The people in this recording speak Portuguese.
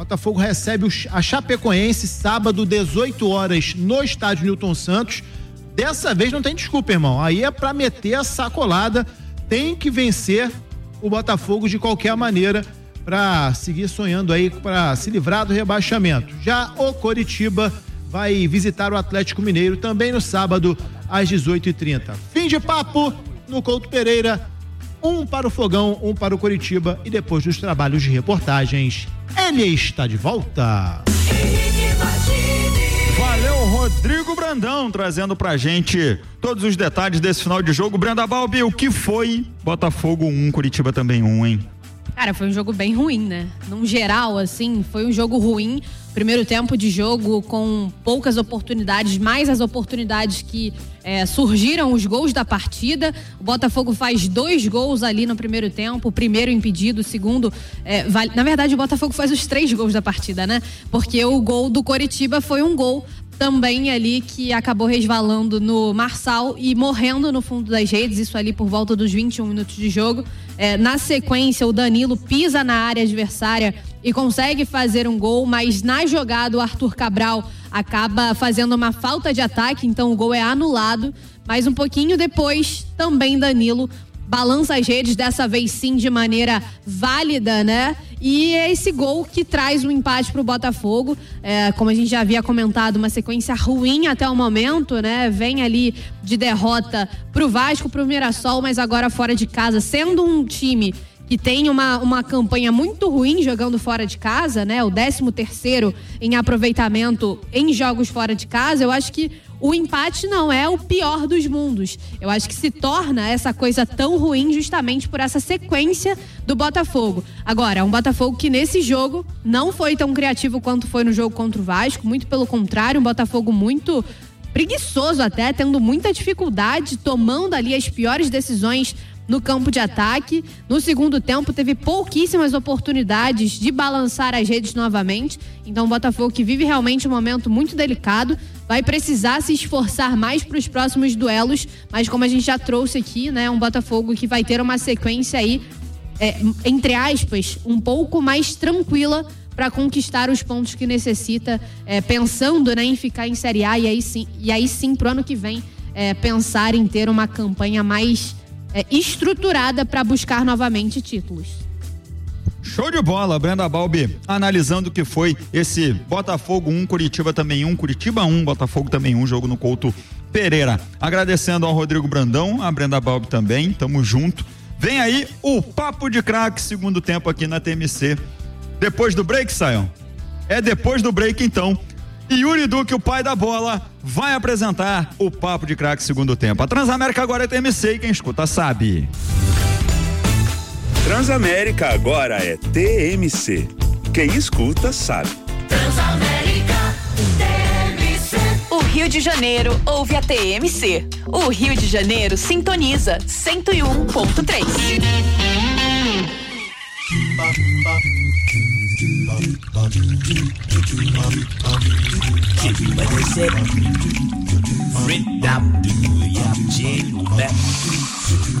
Botafogo recebe a Chapecoense sábado, 18 horas, no estádio Newton Santos. Dessa vez não tem desculpa, irmão. Aí é pra meter a sacolada. Tem que vencer o Botafogo de qualquer maneira pra seguir sonhando aí, pra se livrar do rebaixamento. Já o Coritiba vai visitar o Atlético Mineiro também no sábado, às 18h30. Fim de papo no Couto Pereira. Um para o Fogão, um para o Coritiba, e depois dos trabalhos de reportagens, ele está de volta. Valeu, Rodrigo Brandão, trazendo pra gente todos os detalhes desse final de jogo. Brenda Balbi, o que foi Botafogo 1, Coritiba também 1, hein? Cara, foi um jogo bem ruim, né? Num geral, assim, foi um jogo ruim. Primeiro tempo de jogo com poucas oportunidades, mais as oportunidades que surgiram os gols da partida. O Botafogo faz 2 gols ali no primeiro tempo, o primeiro impedido, o segundo na verdade o Botafogo faz os 3 gols da partida, né? Porque o gol do Coritiba foi um gol também ali que acabou resvalando no Marçal e morrendo no fundo das redes, isso ali por volta dos 21 minutos de jogo. Na sequência, o Danilo pisa na área adversária e consegue fazer um gol, mas na jogada o Arthur Cabral acaba fazendo uma falta de ataque, então o gol é anulado. Mas um pouquinho depois, também Danilo balança as redes, dessa vez sim de maneira válida, né? E é esse gol que traz um empate pro Botafogo. Como a gente já havia comentado, uma sequência ruim até o momento, né? Vem ali de derrota pro Vasco, pro Mirassol, mas agora fora de casa, sendo um time que tem uma campanha muito ruim jogando fora de casa, né? O 13º em aproveitamento em jogos fora de casa. Eu acho que o empate não é o pior dos mundos. Eu acho que se torna essa coisa tão ruim justamente por essa sequência do Botafogo. Agora, um Botafogo que nesse jogo não foi tão criativo quanto foi no jogo contra o Vasco, muito pelo contrário, um Botafogo muito preguiçoso até, tendo muita dificuldade, tomando ali as piores decisões no campo de ataque. No segundo tempo teve pouquíssimas oportunidades de balançar as redes novamente, então o Botafogo, que vive realmente um momento muito delicado, vai precisar se esforçar mais para os próximos duelos, mas como a gente já trouxe aqui, né, um Botafogo que vai ter uma sequência aí, entre aspas, um pouco mais tranquila para conquistar os pontos que necessita, pensando, né, em ficar em Série A, e aí sim pro ano que vem pensar em ter uma campanha mais estruturada para buscar novamente títulos. Show de bola, Brenda Balbi, analisando o que foi esse Botafogo 1, Coritiba também 1, Coritiba 1, Botafogo também 1, jogo no Couto Pereira. Agradecendo ao Rodrigo Brandão, a Brenda Balbi também, tamo junto. Vem aí o Papo de Craque, segundo tempo aqui na TMC. Depois do break, Sayão? É depois do break, então. E Yuri Duque, o pai da bola, vai apresentar o Papo de Craque segundo tempo. A Transamérica agora é TMC e quem escuta sabe. Transamérica agora é TMC. Quem escuta sabe. Transamérica TMC. O Rio de Janeiro ouve a TMC. O Rio de Janeiro sintoniza 101.3.